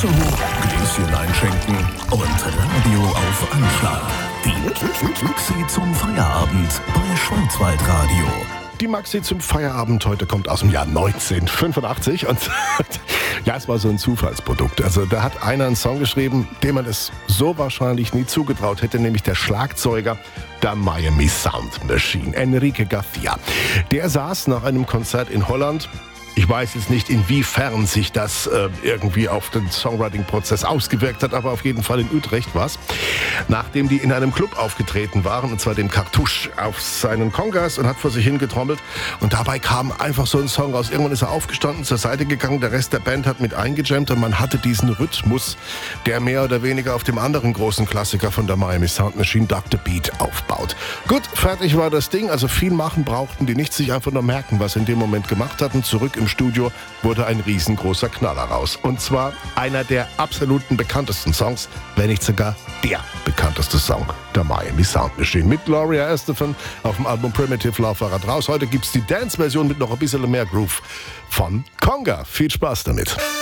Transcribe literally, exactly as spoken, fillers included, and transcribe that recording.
zu, Gläschen einschenken und Radio auf Anschlag. Die Maxi zum Feierabend bei Schwarzwaldradio. Die Maxi zum Feierabend heute kommt aus dem Jahr neunzehnhundertfünfundachtzig und ja, es war so ein Zufallsprodukt. Also da hat einer einen Song geschrieben, dem man es so wahrscheinlich nie zugetraut hätte, nämlich der Schlagzeuger der Miami Sound Machine, Enrique Garcia. Der saß nach einem Konzert in Holland. Ich weiß jetzt nicht, inwiefern sich das äh, irgendwie auf den Songwriting-Prozess ausgewirkt hat, aber auf jeden Fall in Utrecht war es. Nachdem die in einem Club aufgetreten waren, und zwar dem Cartouche, auf seinen Congas und hat vor sich hingetrommelt. Und dabei kam einfach so ein Song raus. Irgendwann ist er aufgestanden, zur Seite gegangen, der Rest der Band hat mit eingejammt und man hatte diesen Rhythmus, der mehr oder weniger auf dem anderen großen Klassiker von der Miami Sound Machine, Doktor Beat, aufbaut. Gut, fertig war das Ding. Also viel machen brauchten die nicht, sich einfach nur merken, was sie in dem Moment gemacht hatten. Zurück im Studio wurde ein riesengroßer Knaller raus. Und zwar einer der absoluten bekanntesten Songs, wenn nicht sogar der bekannteste Song der Miami Sound Machine. Mit Gloria Estefan auf dem Album Primitive Love war er draus. Heute gibt es die Dance-Version mit noch ein bisschen mehr Groove von Conga. Viel Spaß damit.